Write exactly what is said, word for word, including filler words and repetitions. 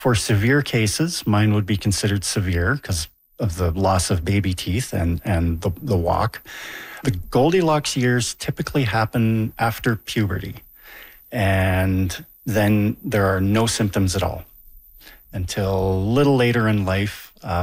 For severe cases, mine would be considered severe because of the loss of baby teeth and, and the, the walk. The Goldilocks years typically happen after puberty, and then there are no symptoms at all until a little later in life. Uh,